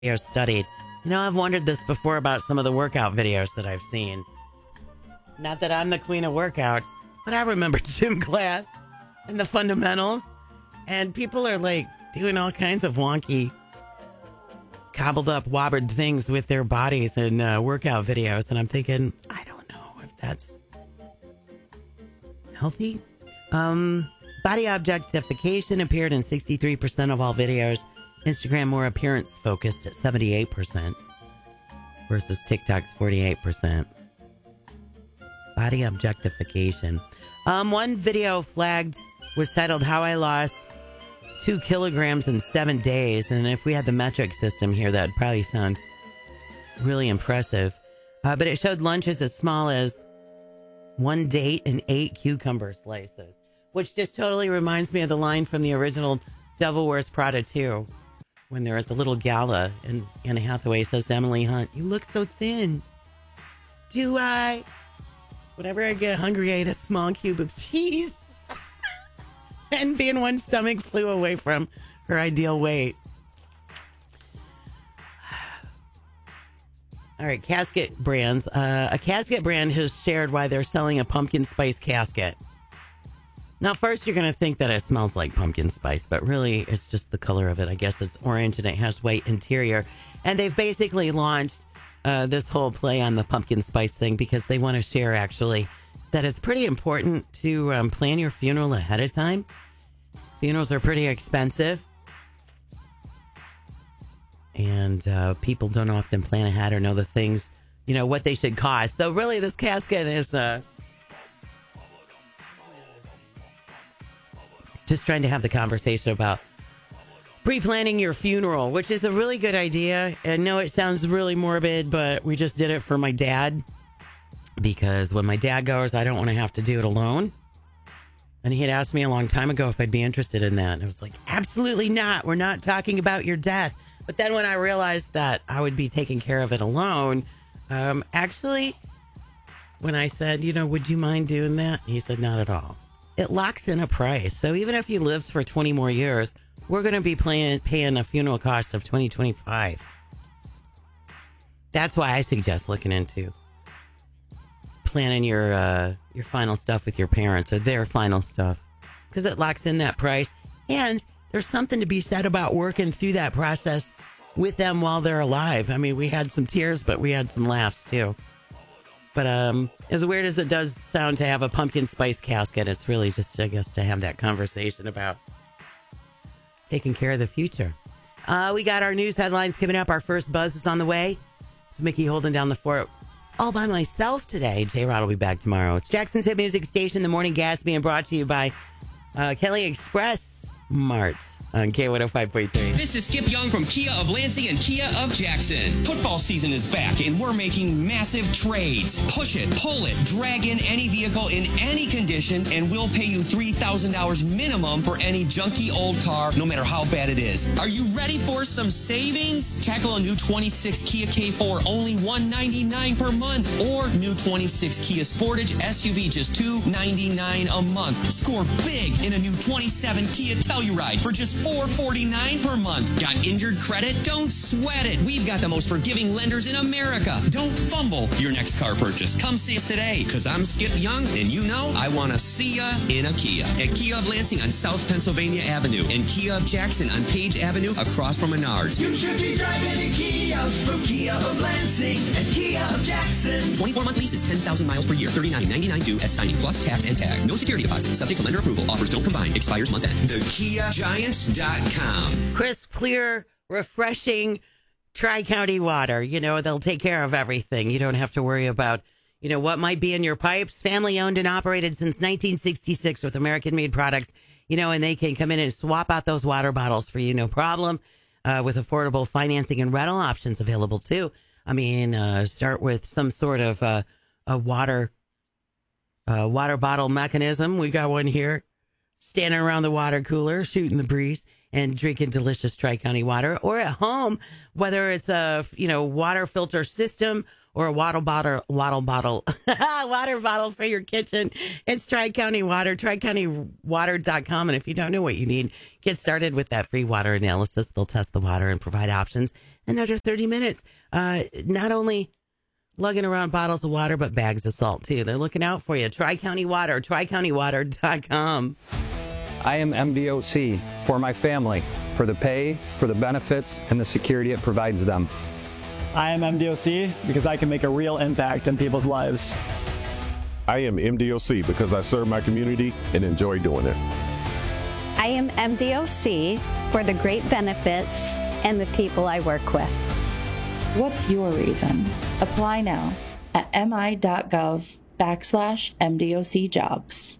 videos studied. I've wondered this before about some of the workout videos that I've seen. Not that I'm the queen of workouts, but I remember gym class and the fundamentals. And people are like doing all kinds of wonky, cobbled up, wobbled things with their bodies in workout videos. And I'm thinking, I don't know if that's healthy. Body objectification appeared in 63% of all videos. Instagram more appearance focused at 78% versus TikTok's 48%. Body objectification. One video flagged was titled "How I Lost 2 kilograms in 7 days." And if we had the metric system here, that would probably sound really impressive. But it showed lunches as small as 1 date and 8 cucumber slices, which just totally reminds me of the line from the original Devil Wears Prada 2, when they're at the little gala and Anne Hathaway says to Emily Hunt, "You look so thin." Do I? Whenever I get hungry, I eat a small cube of cheese. And being one stomach flew away from her ideal weight. All right, casket brands. A casket brand has shared why they're selling a pumpkin spice casket. Now, first, you're going to think that it smells like pumpkin spice, but really, it's just the color of it. I guess it's orange and it has white interior. And they've basically launched this whole play on the pumpkin spice thing because they want to share, actually, that it's pretty important to plan your funeral ahead of time. Funerals are pretty expensive. And people don't often plan ahead or know the things, what they should cost. So really, this casket is just trying to have the conversation about pre-planning your funeral, which is a really good idea. I know it sounds really morbid, but we just did it for my dad because when my dad goes, I don't want to have to do it alone. And he had asked me a long time ago if I'd be interested in that. And I was like, absolutely not. We're not talking about your death. But then when I realized that I would be taking care of it alone, actually, when I said, would you mind doing that? He said, not at all. It locks in a price. So even if he lives for 20 more years, we're going to be paying a funeral cost of $2025. That's why I suggest looking into planning your final stuff with your parents or their final stuff, because it locks in that price. And there's something to be said about working through that process with them while they're alive. I mean, we had some tears, but we had some laughs too. But as weird as it does sound to have a pumpkin spice casket, it's really just, I guess, to have that conversation about taking care of the future. We got our news headlines coming up. Our first buzz is on the way. It's Mickey holding down the fort all by myself today. J-Rod will be back tomorrow. It's Jackson's Hit Music Station, The Morning Gas, being brought to you by Kelly Express Mart on K105.3. This is Skip Young from Kia of Lansing and Kia of Jackson. Football season is back and we're making massive trades. Push it, pull it, drag in any vehicle in any condition and we'll pay you $3,000 minimum for any junky old car, no matter how bad it is. Are you ready for some savings? Tackle a new 26 Kia K4, only $199 per month, or new 26 Kia Sportage SUV, just $299 a month. Score big in a new 27 Kia Telluride for just $449 per month. Got injured credit? Don't sweat it. We've got the most forgiving lenders in America. Don't fumble your next car purchase. Come see us today, because I'm Skip Young, and I want to see ya in a Kia. At Kia of Lansing on South Pennsylvania Avenue, and Kia of Jackson on Page Avenue across from Menards. You should be driving a Kia from Kia of Lansing and Kia of Jackson. 24-month lease is 10,000 miles per year. $39.99 due at signing, plus tax and tag. No security deposit. Subject to lender approval. Offers don't combine. Expires month end. TheKiaGiants.com. Crisp, clear, refreshing Tri-County water. They'll take care of everything. You don't have to worry about, what might be in your pipes. Family owned and operated since 1966 with American-made products, and they can come in and swap out those water bottles for you, no problem, with affordable financing and rental options available too. I mean, start with some sort of a water bottle mechanism. We got one here, standing around the water cooler, shooting the breeze and drinking delicious Tri-County water, or at home, whether it's a, water filter system or a water bottle for your kitchen. It's Tri-County Water, TriCountyWater.com. And if you don't know what you need, get started with that free water analysis. They'll test the water and provide options in under 30 minutes. Not only lugging around bottles of water, but bags of salt, too. They're looking out for you. Tri-County Water, TriCountyWater.com. I am MDOC for my family, for the pay, for the benefits, and the security it provides them. I am MDOC because I can make a real impact in people's lives. I am MDOC because I serve my community and enjoy doing it. I am MDOC for the great benefits and the people I work with. What's your reason? Apply now at mi.gov/MDOC jobs.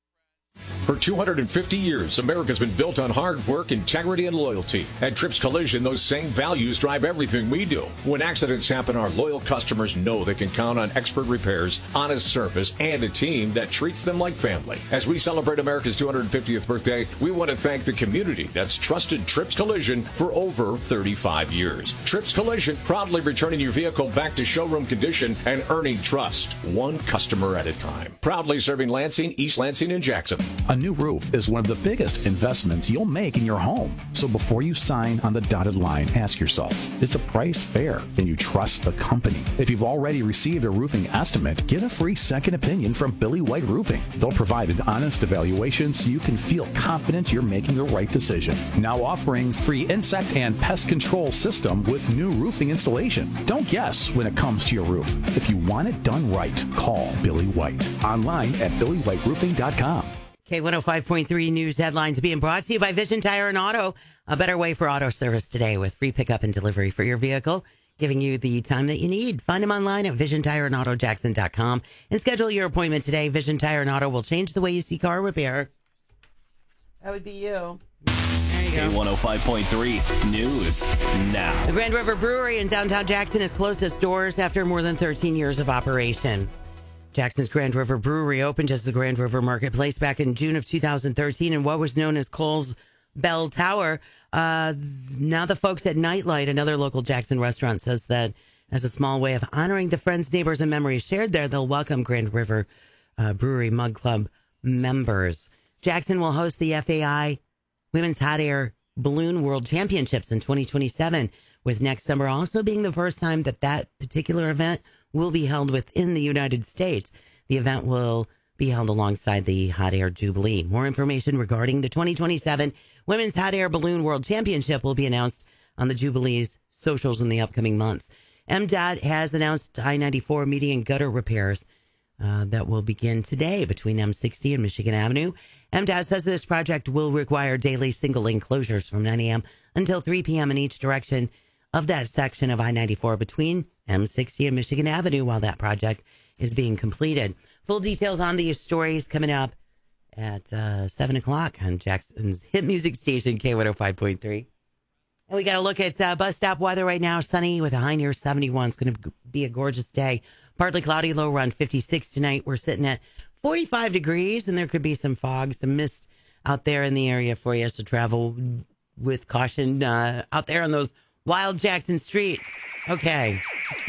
For 250 years, America's been built on hard work, integrity, and loyalty. At Trips Collision, those same values drive everything we do. When accidents happen, our loyal customers know they can count on expert repairs, honest service, and a team that treats them like family. As we celebrate America's 250th birthday, we want to thank the community that's trusted Trips Collision for over 35 years. Trips Collision, proudly returning your vehicle back to showroom condition and earning trust, one customer at a time. Proudly serving Lansing, East Lansing, and Jackson. A new roof is one of the biggest investments you'll make in your home. So before you sign on the dotted line, ask yourself, is the price fair? Can you trust the company? If you've already received a roofing estimate, get a free second opinion from Billy White Roofing. They'll provide an honest evaluation so you can feel confident you're making the right decision. Now offering free insect and pest control system with new roofing installation. Don't guess when it comes to your roof. If you want it done right, call Billy White. Online at billywhiteroofing.com. K105.3 News Headlines being brought to you by Vision Tire and Auto. A better way for auto service today with free pickup and delivery for your vehicle, giving you the time that you need. Find them online at VisionTireandAutoJackson.com and schedule your appointment today. Vision Tire and Auto will change the way you see car repair. That would be you. There you go. K105.3 News Now. The Grand River Brewery in downtown Jackson has closed its doors after more than 13 years of operation. Jackson's Grand River Brewery opened as the Grand River Marketplace back in June of 2013 in what was known as Cole's Bell Tower. Now the folks at Nightlight, another local Jackson restaurant, says that as a small way of honoring the friends, neighbors, and memories shared there, they'll welcome Grand River Brewery Mug Club members. Jackson will host the FAI Women's Hot Air Balloon World Championships in 2027, with next summer also being the first time that that particular event will be held within the United States. The event will be held alongside the Hot Air Jubilee. More information regarding the 2027 Women's Hot Air Balloon World Championship will be announced on the Jubilee's socials in the upcoming months. MDOT has announced I-94 median gutter repairs that will begin today between M60 and Michigan Avenue. MDOT says this project will require daily single lane closures from 9 a.m. until 3 p.m. in each direction of that section of I-94 between M60 and Michigan Avenue while that project is being completed. Full details on these stories coming up at 7 o'clock on Jackson's hit music station, K105.3. And we got to look at bus stop weather right now. Sunny with a high near 71. It's going to be a gorgeous day. Partly cloudy, low around 56 tonight. We're sitting at 45 degrees, and there could be some fog, some mist out there in the area for you. So travel with caution out there on those wild Jackson streets. Okay.